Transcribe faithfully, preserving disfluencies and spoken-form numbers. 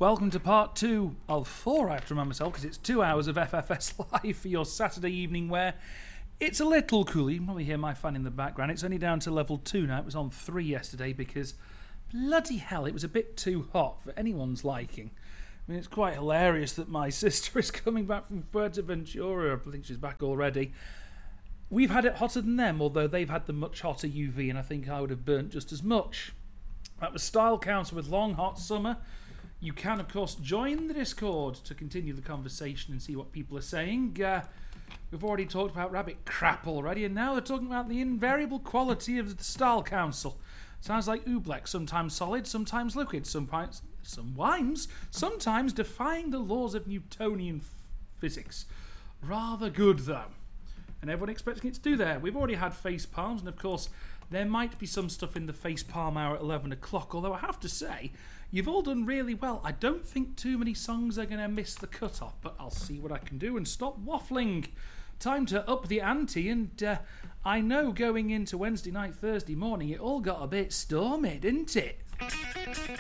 Welcome to part two of four, I have to remind myself, because it's two hours of F F S Live for your Saturday evening where it's a little cool. You can probably hear my fan in the background. It's only down to level two now. It was on three yesterday because, bloody hell, it was a bit too hot for anyone's liking. I mean, it's quite hilarious that my sister is coming back from Fuerteventura. I think she's back already. We've had it hotter than them, although they've had the much hotter U V, and I think I would have burnt just as much. That was Style Council with Long Hot Summer. You can, of course, join the Discord to continue the conversation and see what people are saying. Uh, we've already talked about rabbit crap already, and now they're talking about the invariable quality of the Style Council. Sounds like oobleck, sometimes solid, sometimes liquid, sometimes some wines, sometimes defying the laws of Newtonian f- physics. Rather good, though. And everyone expecting it to do that. We've already had face palms, and of course, there might be some stuff in the face palm hour at eleven o'clock, although I have to say, you've all done really well. I don't think too many songs are going to miss the cut-off, but I'll see what I can do and stop waffling. Time to up the ante, and uh, I know going into Wednesday night, Thursday morning, it all got a bit stormy, didn't it?